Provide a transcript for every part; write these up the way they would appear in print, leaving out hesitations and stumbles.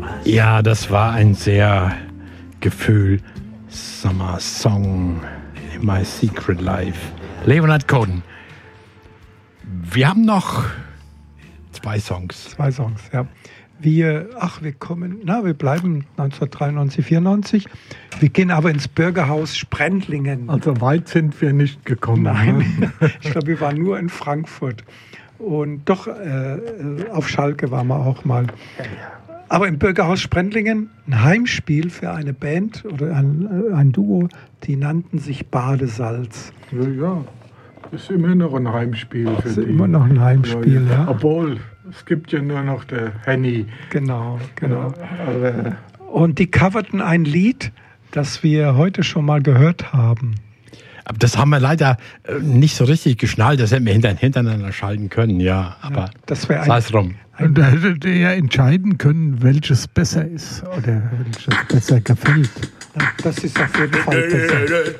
Ja, das war ein sehr gefühlsamer Song in My Secret Life. Leonard Cohen. Wir haben noch zwei Songs, ja. Wir bleiben 1993, 94. Wir gehen aber ins Bürgerhaus Sprendlingen. Also weit sind wir nicht gekommen. Nein, ich glaube, wir waren nur in Frankfurt. Und doch, auf Schalke waren wir auch mal. Aber im Bürgerhaus Sprendlingen ein Heimspiel für eine Band oder ein Duo, die nannten sich Badesalz. Ja, ist immer noch ein Heimspiel für die. Ist immer noch ein Heimspiel, ja. Obwohl, es gibt ja nur noch der Henny. Genau. Ja, aber und die coverten ein Lied, das wir heute schon mal gehört haben. Aber das haben wir leider nicht so richtig geschnallt. Das hätten wir hintereinander schalten können, ja. Aber das wäre sei es drum. Und da hättet ihr ja entscheiden können, welches besser ist oder welches besser gefällt. Das ist auf jeden Fall besser.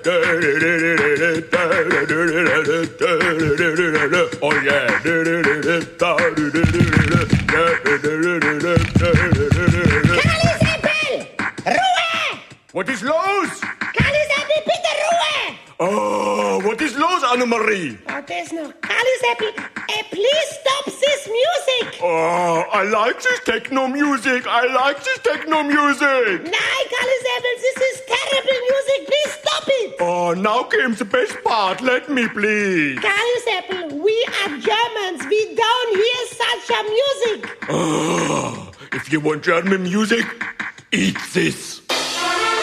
Oh yeah. Karli Seppel! Ruhe! Was ist los? Karli Seppel, bitte Ruhe! Oh, was ist los, Annemarie? Oh, das noch. Karli Seppel, please stop this music! Oh, I like this techno music. Nein, Karli Seppel, this is terrible music. Please stop it! Oh, now came the best part. Let me, please. Karli Seppel, we are Germans. We don't hear such a music. Oh, if you want German music, eat this.